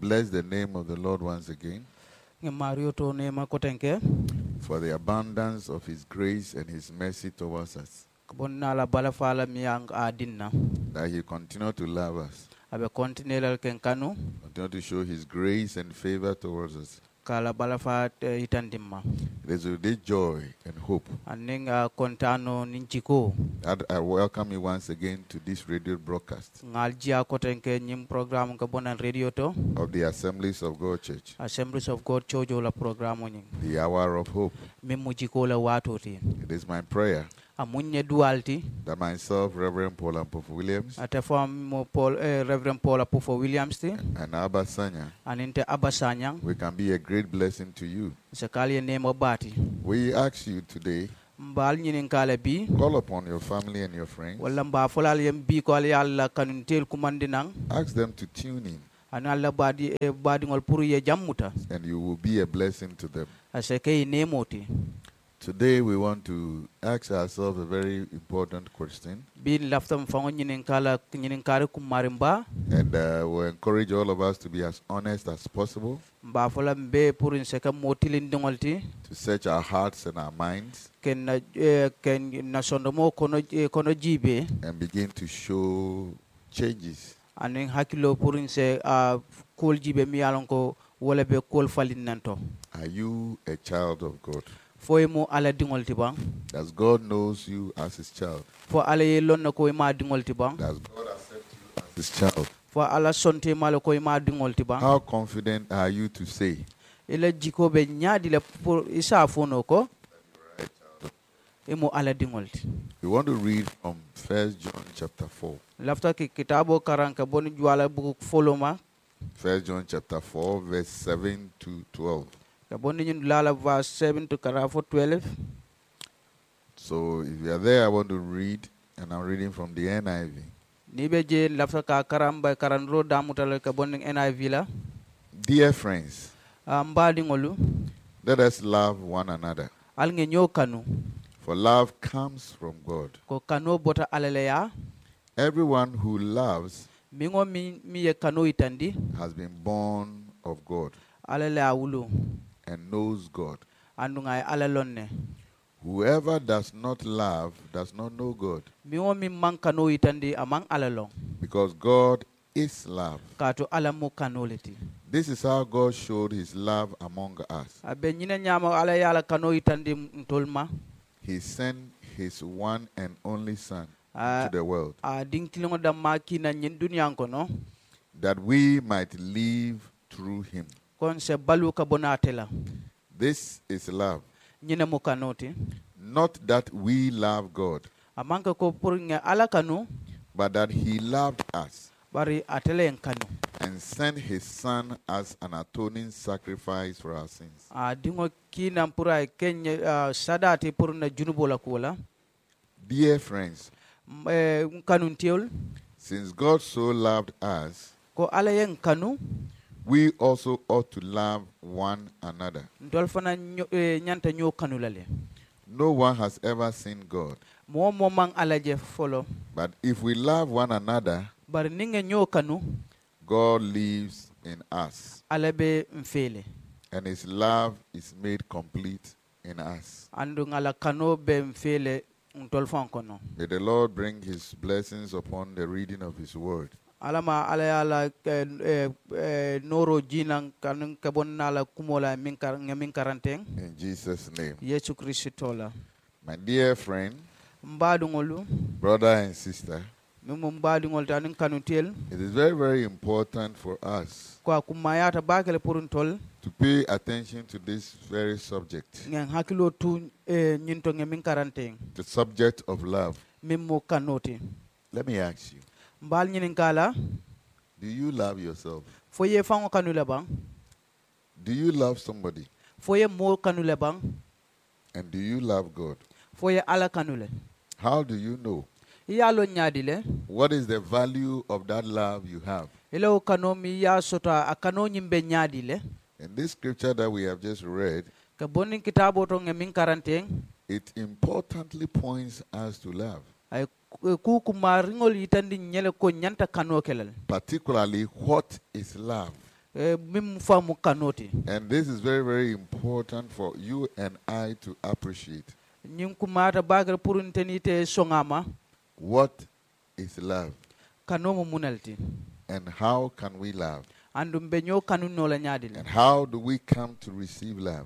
bless the name of the Lord once again for the abundance of His grace and His mercy towards us. That He continue to love us. Continue to show His grace and favor towards us. It is with this joy and hope that I welcome you once again to this radio broadcast of the Assemblies of God Church, the Hour of Hope. It is my prayer that myself, Reverend Paul Ampofo Williams, Reverend Paul Ampofo Williams, and Abba Sanyang, we can be a great blessing to you. We ask you today, call upon your family and your friends. Ask them to tune in, and you will be a blessing to them. Today we want to ask ourselves a very important question. And we'll encourage all of us to be as honest as possible, to search our hearts and our minds, and begin to show changes. Are you a child of God? Does God knows you as His child? Does God accept you as His child? How confident are you to say that you are a child? We want to read from 1 John chapter 4. 1 John chapter 4, verse 7 to 12. Verse 7 to 12. So if you are there, I want to read, and I'm reading from the NIV. Dear friends, let us love one another, for love comes from God. Everyone who loves has been born of God and knows God. Whoever does not love does not know God, because God is love. This is how God showed His love among us. He sent His one and only Son into the world, that we might live through Him. This is love. Not that we love God, but that He loved us and sent His Son as an atoning sacrifice for our sins. Dear friends, since God so loved us, we also ought to love one another. No one has ever seen God. But if we love one another, God lives in us, and His love is made complete in us. May the Lord bring His blessings upon the reading of His word. In Jesus' name. My dear friend, brother and sister, it is very, very important for us to pay attention to this very subject, the subject of love. Let me ask you, do you love yourself? Do you love somebody? And do you love God? How do you know? What is the value of that love you have? In this scripture that we have just read, it importantly points us to love. Particularly, what is love? And this is very, very important for you and I to appreciate. What is love? And how can we love? And how do we come to receive love?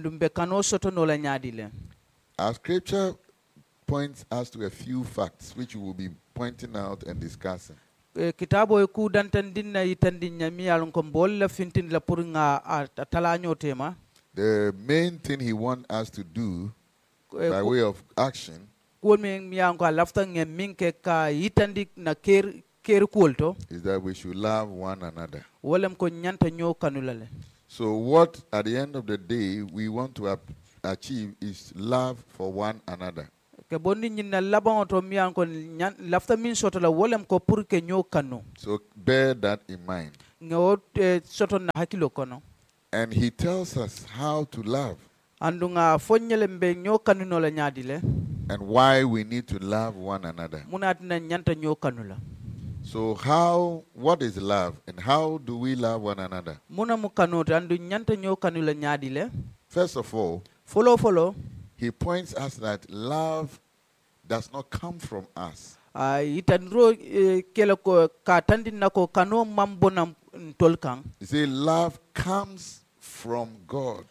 Our scripture points us to a few facts which we will be pointing out and discussing. Kitabo ku dantandinna itandinya mi alon ko bolla fintin la pour nga talanyo tema. The main thing he wants us to do by way of action ko mi an ko lafta nge minke ka itandi na ker kulto is that we should love one another. Wolem ko nyanta nyo kanulale. So what at the end of the day we want to achieve is love for one another. So bear that in mind. And he tells us how to love. And why we need to love one another. So what is love and how do we love one another? First of all, follow. He points us that love does not come from us. He says love comes from God.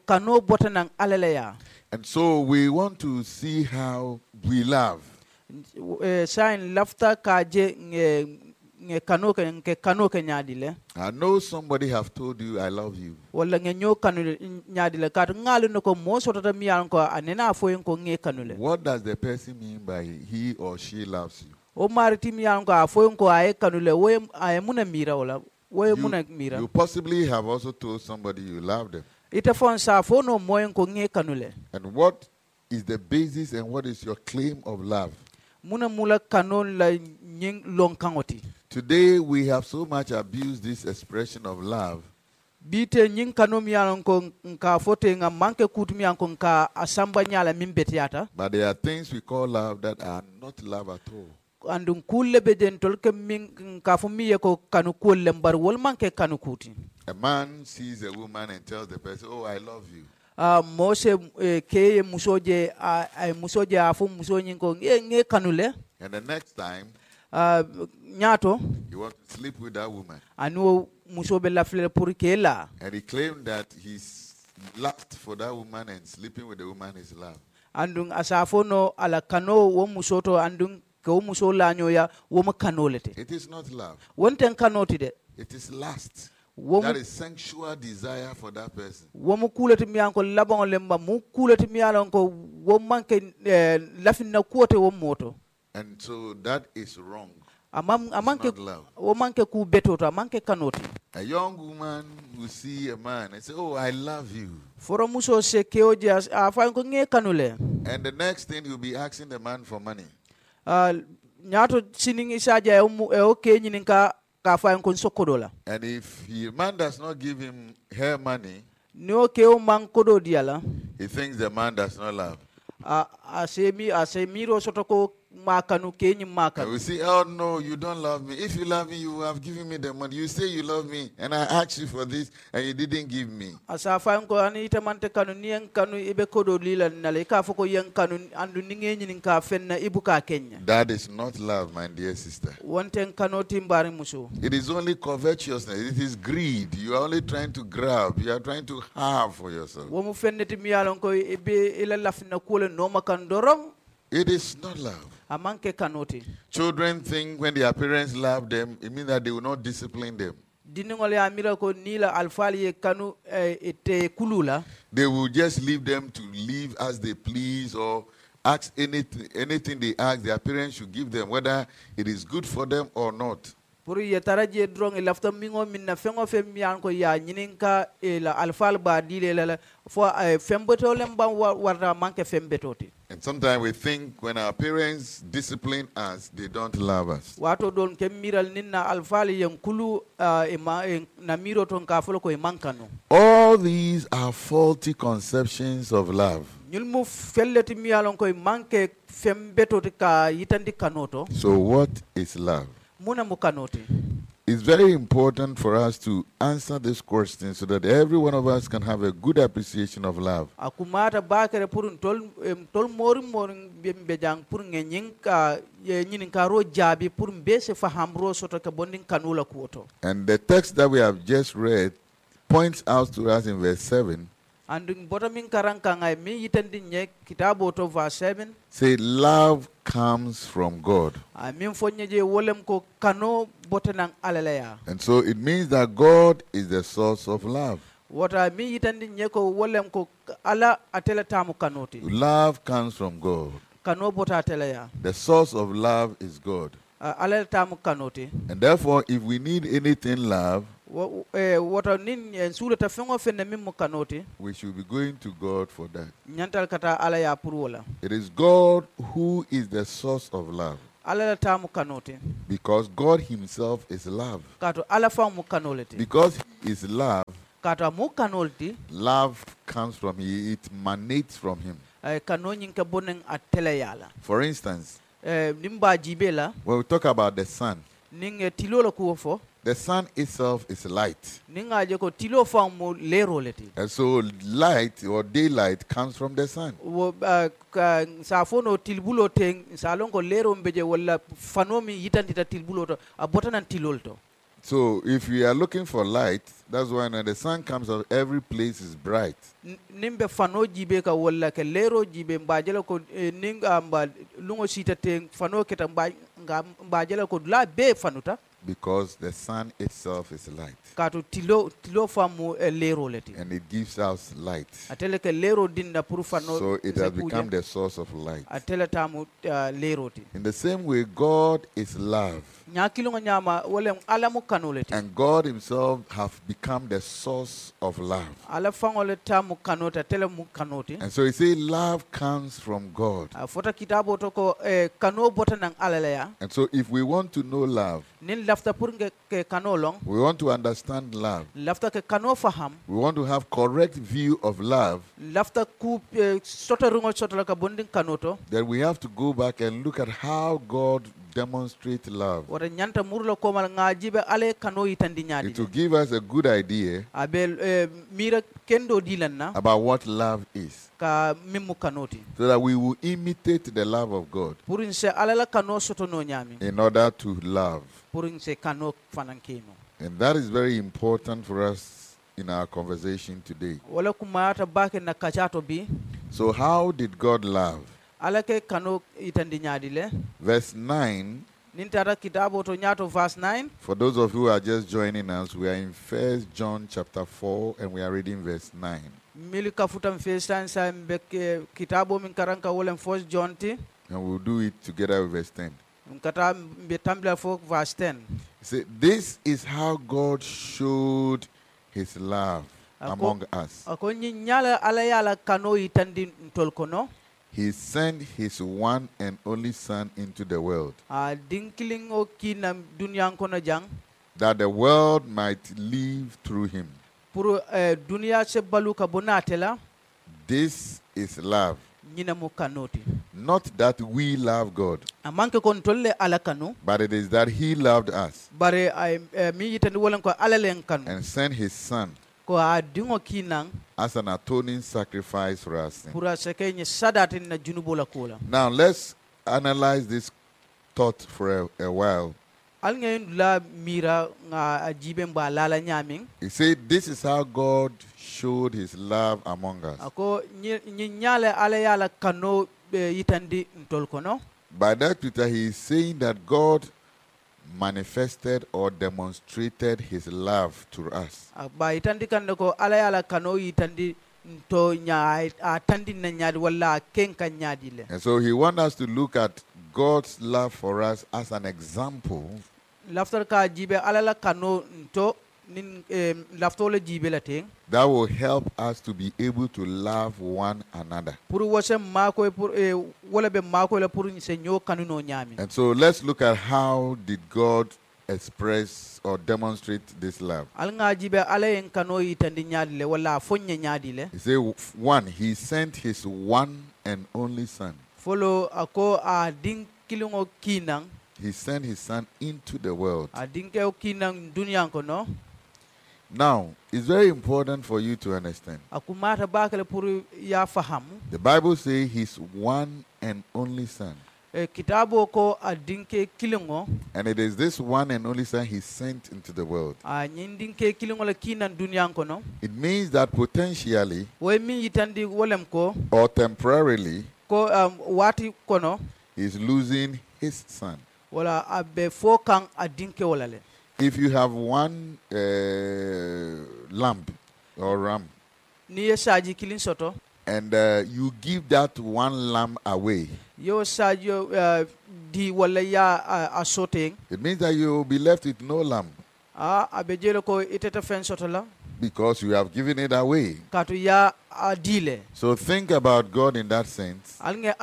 And so we want to see how we love. I know somebody have told you I love you. What does the person mean by he or she loves you? You possibly have also told somebody you love them. And what is the basis and what is your claim of love? Today we have so much abused this expression of love. But there are things we call love that are not love at all. A man sees a woman and tells the person, "Oh, I love you." And the next time he wants to sleep with that woman. And he claimed that his lust for that woman and sleeping with the woman is love. It is not love. It is lust. That is sensual desire for that person. And so that is wrong. It's not love. A young woman will see a man and say, "Oh, I love you." And the next thing he'll be asking the man for money. And if the man does not give him her money, he thinks the man does not love. And we say, "Oh no, you don't love me. If you love me, you have given me the money. You say you love me, and I asked you for this, and you didn't give me." That is not love, my dear sister. It is only covetousness. It is greed. You are only trying to grab. You are trying to have for yourself. It is not love. Children think when their parents love them, it means that they will not discipline them. They will just leave them to live as they please or ask anything they ask. Their parents should give them, whether it is good for them or not. And sometimes we think when our parents discipline us, they don't love us. All these are faulty conceptions of love. So what is love? it's very important for us to answer this question so that every one of us can have a good appreciation of love. Akumata bakere purun tol morin bejang purun ngenying ka nyinin karo jabi purun bese fahamro soto ka bonding kanula kuoto. And the text that we have just read points out to us in verse 7. Anding botaming karangka ngai mi yitandin nye kitabo to verse 7. Say love comes from God. Min fonye je wolem ko kano botanang alalaya. And so it means that God is the source of love. Wata mi yitandin nye ko wolem ko ala atela tamu kanoti. Love comes from God. Kano bota atelaya. The source of love is God. Ala tamu kanoti. And therefore, if we need anything love, wata nin sura ta fengo fenne min kanoti, we should be going to God for that. Nyantal kata ala ya puruola. It is God who is the source of love. Ala tamu kanoti. Because God himself is love. Kato ala fa mu kanoleti. Because he is love, kato mu kanolti, love comes from him, it emanates from him. Kanonyin ka bonen atelayala. For instance, nimba jibela, when we talk about the sun, ning tilola kuofo, the sun itself is light. Ninga jeko tilo fa mu lero leti. And so light or daylight comes from the sun. Safono tilbulo teng salongo lero mbeje wala fanomi yitandita tilbulo to abotanan tilolto. So if we are looking for light, that's why when the sun comes out, every place is bright. Nimbe fano jibe ka wala ke lero jibe mbajela ko ninga mba lungo sita teng fano keta mbajela ko la be fanuta. Because the sun itself is light. Kato tilo famu lero leti. And it gives us light. Atele ke lero dinda puru fano. So it has become the source of light. Atele tamu lero ti. In the same way, God is love. And God himself have become the source of love. And so he says love comes from God. And so if we want to know love, we want to understand love, we want to have correct view of love, then we have to go back and look at how God demonstrate love. It will give us a good idea about what love is, so that we will imitate the love of God in order to love. And that is very important for us in our conversation today. So how did God love? Verse 9. Verse 9. For those of you who are just joining us, we are in 1 John chapter 4 and we are reading verse 9. And we'll do it together with verse 10. Verse 10. See, this is how God showed his love among us. He sent his one and only Son into the world, that the world might live through him. This is love. Not that we love God, but it is that he loved us and sent his Son as an atoning sacrifice for us. Now let's analyze this thought for a while. He said this is how God showed his love among us. By that Peter, he is saying that God manifested or demonstrated his love to us. And so he wants us to look at God's love for us as an example that will help us to be able to love one another. And so let's look at how did God express or demonstrate this love. He said, one, he sent his one and only Son. He sent his son into the world. Adinke ukinang dunia kono. Now, it's very important for you to understand. Akumata bakale puru ya fahamu. The Bible says his one and only son. Kitabu ko adinke kilingo. And it is this one and only son he sent into the world. Nyindinke kilingo le kinan dunia kono. It means that potentially Wemi yitandi wolem ko or temporarily ko wati kono is losing his son. Wala abe fokang adinke walale. If you have one lamb or ram, Niye saji kilin soto. And you give that one lamb away, Yo sajo di wala ya asoteng. it means that you will be left with no lamb Abejelo ko iteta fen soto la. because you have given it away. Katu ya adile. So think about God in that sense,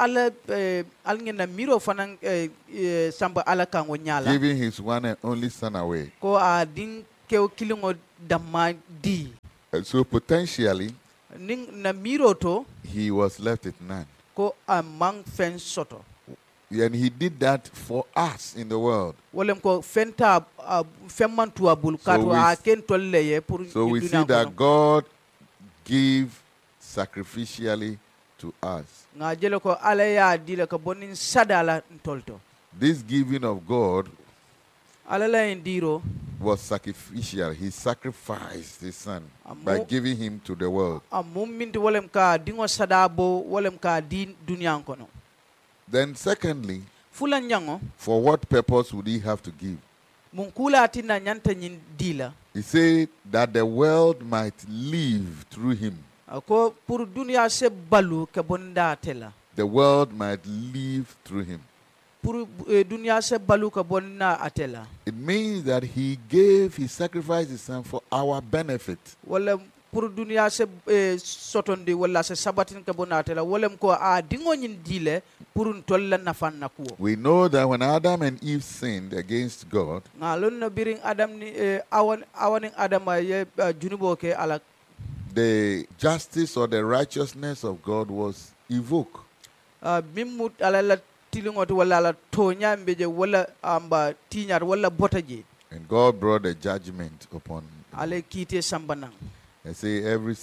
Alnge na miro fanang samba ala kan wonyala. giving his one and only son away. Ko adin keo kilingo damma di. And so potentially, Ning na miro to he was left with none. ko amang fen soto. And he did that for us in the world. Wolem ko fenta femman tuwa bul katu ken tolleye pour So we see that God gave sacrificially to us. nga jelo ko ala ya dile ko bonin sadala ntolto. This giving of God Ala la indiro was sacrificial. He sacrificed his son by giving him to the world. amum minti wolem ka dingo sadabo wolem ka din dunya kono. Then secondly, Fulan nyango for what purpose would he have to give? munkula atina nyanta nyin dila He said that the world might live through him. ko pour dunya se balu ke bonda tela. The world might live through him. Pour dunya se balu ke bonna atela. It means that he gave, he sacrificed his son for our benefit. Wala pour dunya se sotondi wala se sabatin ke bonna atela wolem ko a dingo nyin dile pour tolla nafan nakuo. We know that when Adam and Eve sinned against God, Ngalon no biring Adam ni awaning Adam ye junubo ke ala the justice or the righteousness of God was evoked. mimut ala la tilingoti wala ala tonya mbeje wala amba tinyar wala botaje. And God brought a judgment upon Ale kite sambanang. and say every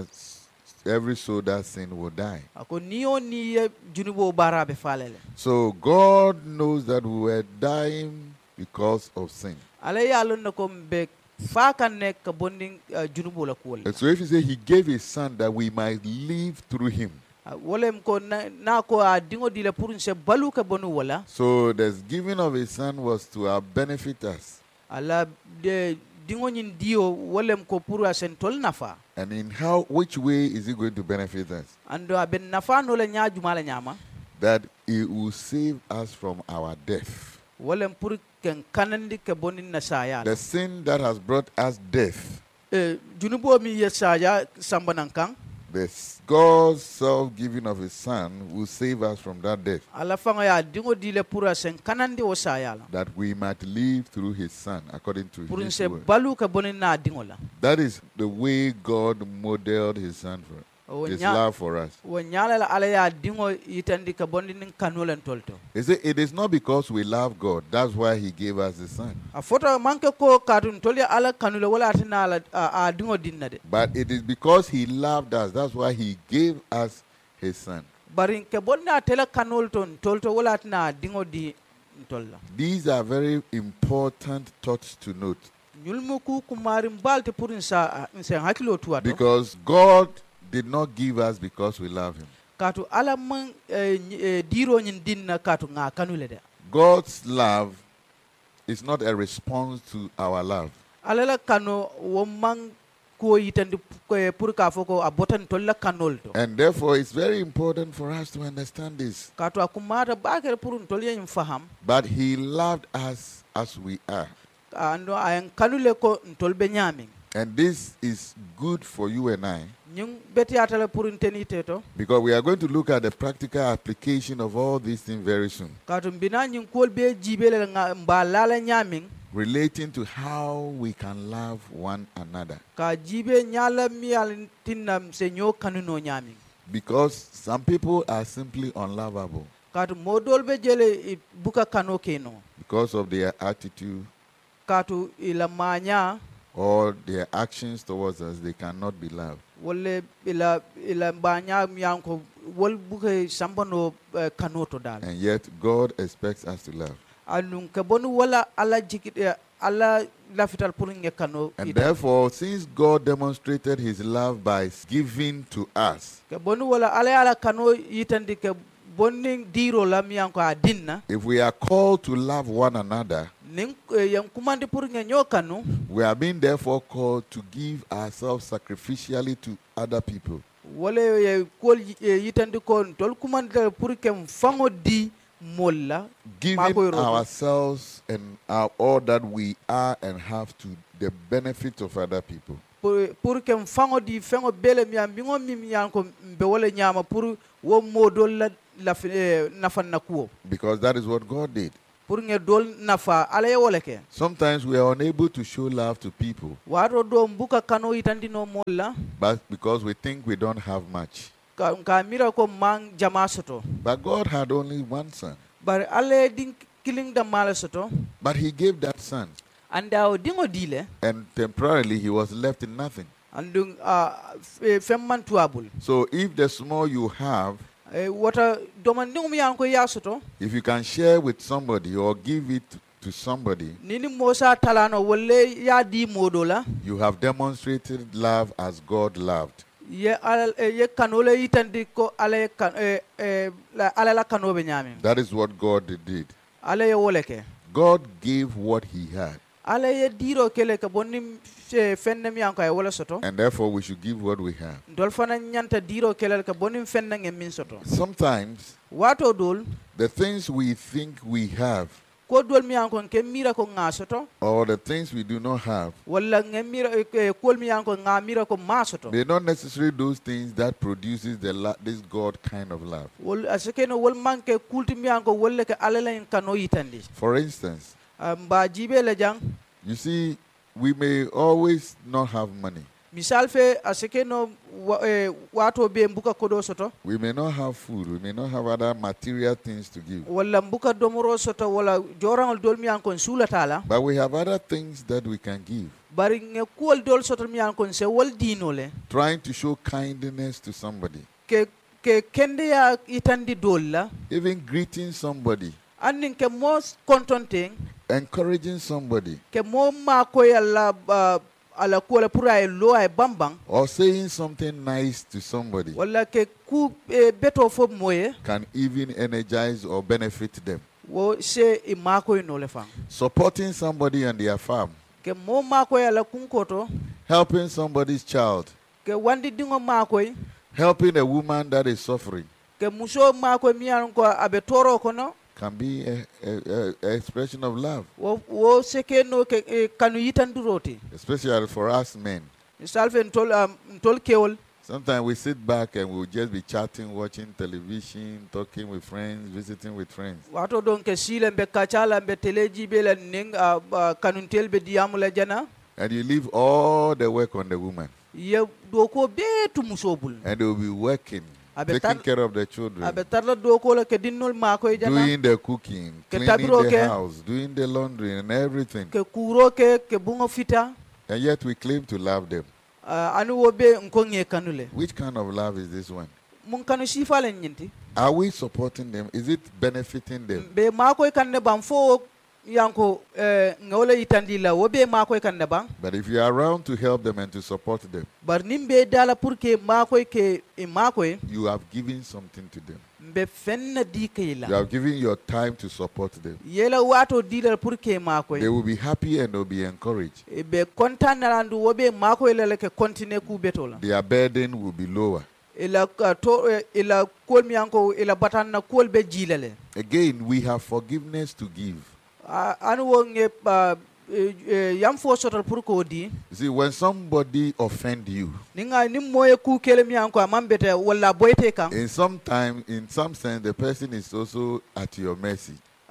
soul that sin will die. Ako niyo ni junubo barabe falele. So God knows that we were dying because of sin. Ale ya lon ko mbe faka nek ka bonding junubo la kuwol. And so if you say he gave his son that we might live through him. Wolem ko na ko a dingo dile pour se balu ka bonu wala. So the giving of his son was to benefit us. Ala de dingo nyin dio wolem ko pour asentol nafa. And in which way is it going to benefit us? Ando aben nafa no la nya jumala nyama. That it will save us from our death. Wolem pour ken kanandi ke bonin na saya. The sin that has brought us death. Junubo mi yesaya sambanan kang. God's self-giving of his son will save us from that death. That we might live through his son according to his word. That is the way God modeled his son for his love for us. He said, it is not because we love God, that's why he gave us the son. But it is because he loved us, that's why he gave us his son. These are very important thoughts to note. Because God did not give us because we love him. God's love is not a response to our love. And therefore it's very important for us to understand this. But he loved us as we are. And this is good for you and I. Because we are going to look at the practical application of all these things very soon. Relating to how we can love one another. Because some people are simply unlovable. because of their attitude katu ila manya or their actions towards us, they cannot be loved. wolle ila banya miyanko wol buke sambano kanoto dal. And yet God expects us to love. Anun ke bonu wala ala jikit ala lafital puringe kano. And therefore, since God demonstrated his love by giving to us, ke bonu wala ala kano yitandi ke bonning diro la miyanko adinna. if we are called to love one another, we are being therefore called to give ourselves sacrificially to other people. Giving ourselves and all that we are and have to the benefit of other people. Because that is what God did. Sometimes we are unable to show love to people, but because we think we don't have much. But God had only one son. But he gave that son. And temporarily he was left in nothing. So if the small you have, if you can share with somebody or give it to somebody, you have demonstrated love as God loved. That is what God did. God gave what he had. And therefore we should give what we have. Sometimes the things we think we have or the things we do not have, they're not necessarily those things that produces this God kind of love. For instance, you see, we may always not have money. We may not have food. We may not have other material things to give. But we have other things that we can give. Trying to show kindness to somebody. Even greeting somebody. Encouraging somebody. Or saying something nice to somebody can even energize or benefit them. Supporting somebody on their farm. Helping somebody's child. Helping a woman that is suffering can be an expression of love. Especially for us men. Sometimes we sit back and we'll just be chatting, watching television, talking with friends, visiting with friends. And you leave all the work on the woman. And they will be working, taking care of the children, doing the cooking, cleaning the house, doing the laundry and everything. And yet we claim to love them. Which kind of love is this one? Are we supporting them? Is it benefiting them? But if you are around to help them and to support them, you have given something to them. You have given your time to support them. They will be happy and they will be encouraged. Their burden will be lower. Again, we have forgiveness to give. See, when somebody offends you, in some sense, the person is also at your mercy.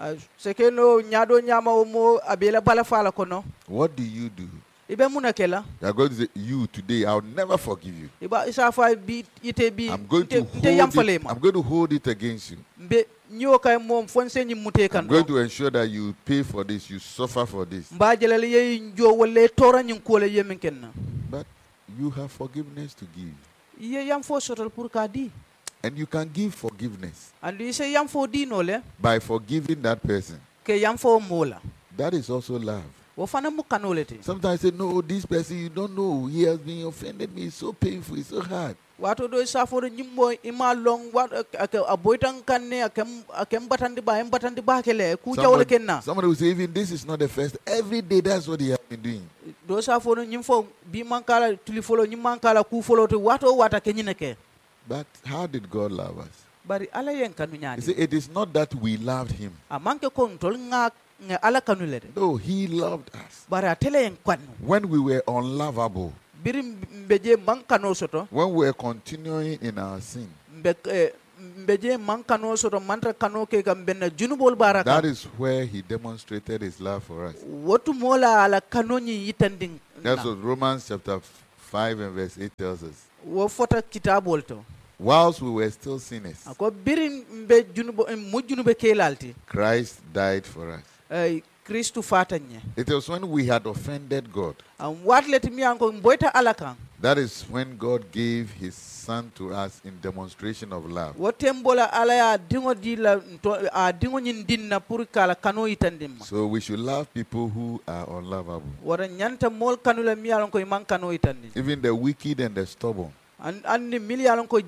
What do? You are going to say, you today, I'll never forgive you. I'm going to hold it against you. Mbe nyo kay mom fonse ni mute kan. I'm going to ensure that you pay for this, you suffer for this. Mba jelale ye njo wole tora nyin ko le yemen kenna. But you have forgiveness to give. Ye yam fo sotal pour ka di. And you can give forgiveness. And you say yam fo di no le. By forgiving that person. Ke yam fo mola. That is also love. Sometimes I say, no, this person, you don't know. He has been offended me. It's so painful. It's so hard. Wato do saforo nyimbo ima long wat aboitan kanne akem batandi ba kele ku jawle kenna. Somebody will say, even this is not the first. Every day that's what he has been doing. Do saforo nyimfo bi mankala tulifolo nyimmankala ku folo to wato wata kenyineke. But how did God love us? Bari ala yen kanu nyaani. You see, it is not that we loved him. Amanke kontol nga ala kanu lede. No, he loved us. Bari atele yen kanu. When we were unlovable. Birim mbeje mankano soto. When we were continuing in our sin. Mbeje mankano soto mantra kano ke gambenna junubol baraka. That is where he demonstrated his love for us. Wotu mola ala kanoni yitanding. That's what Romans chapter 5 and verse 8 tells us. Wo fota kitabol to. Whilst we were still sinners, Christ died for us. It was when we had offended God. That is when God gave his son to us in demonstration of love. So we should love people who are unlovable. Even the wicked and the stubborn. Forgive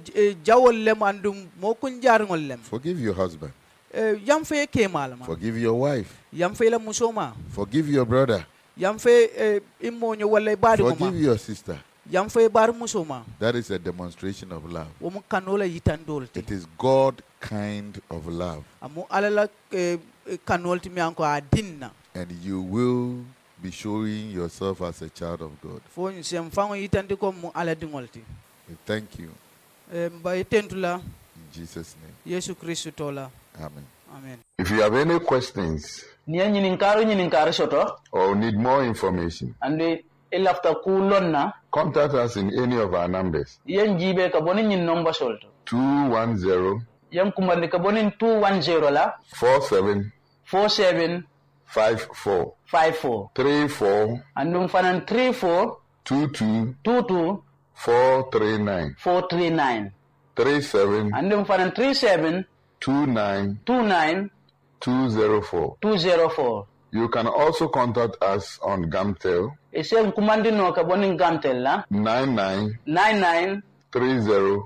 your husband. Forgive your wife. Forgive your brother. Forgive your sister. That is a demonstration of love. It is God kind of love. And you will be showing yourself as a child of God. We thank you. In Jesus' name. Amen. Amen. If you have any questions or need more information, contact us in any of our numbers. 210 47 54 34 22 439 37 29 204. You can also contact us on Gamtel 99 30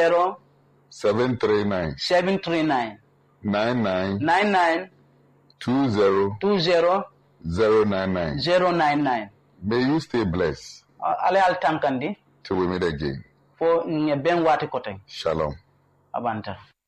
739 99 20 099. May you stay blessed till we meet again. Shalom. Abanta.